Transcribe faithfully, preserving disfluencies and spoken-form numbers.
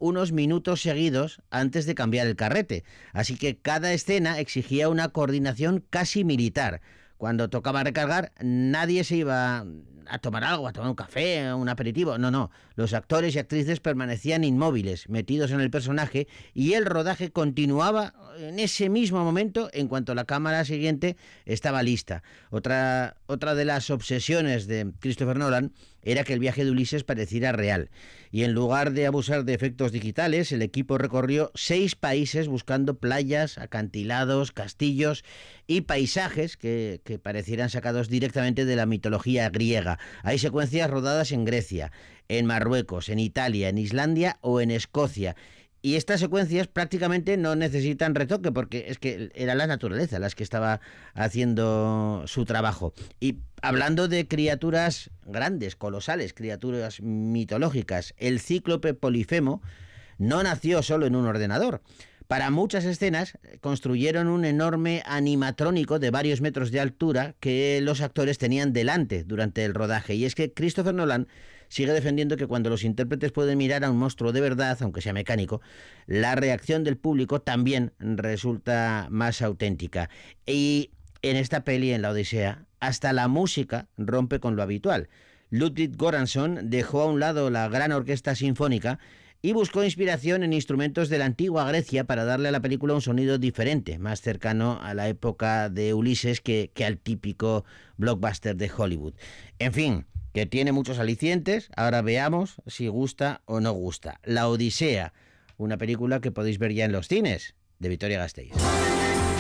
unos minutos seguidos antes de cambiar el carrete. Así que cada escena exigía una coordinación casi militar. Cuando tocaba recargar, nadie se iba a tomar algo, a tomar un café, un aperitivo. No, no. Los actores y actrices permanecían inmóviles, metidos en el personaje, y el rodaje continuaba en ese mismo momento en cuanto la cámara siguiente estaba lista. Otra, otra de las obsesiones de Christopher Nolan era que el viaje de Ulises pareciera real. Y en lugar de abusar de efectos digitales, el equipo recorrió seis países buscando playas, acantilados, castillos y paisajes que, que parecieran sacados directamente de la mitología griega. Hay secuencias rodadas en Grecia, en Marruecos, en Italia, en Islandia o en Escocia. Y estas secuencias prácticamente no necesitan retoque porque es que era la naturaleza las que estaba haciendo su trabajo. Y hablando de criaturas grandes, colosales, criaturas mitológicas, el cíclope Polifemo no nació solo en un ordenador. Para muchas escenas construyeron un enorme animatrónico de varios metros de altura que los actores tenían delante durante el rodaje. Y es que Christopher Nolan sigue defendiendo que cuando los intérpretes pueden mirar a un monstruo de verdad, aunque sea mecánico, la reacción del público también resulta más auténtica. Y en esta peli, en La Odisea, hasta la música rompe con lo habitual. Ludwig Göransson dejó a un lado la gran orquesta sinfónica y buscó inspiración en instrumentos de la antigua Grecia para darle a la película un sonido diferente, más cercano a la época de Ulises que, que al típico blockbuster de Hollywood. En fin, que tiene muchos alicientes. Ahora veamos si gusta o no gusta. La Odisea, una película que podéis ver ya en los cines, de Vitoria Gasteiz.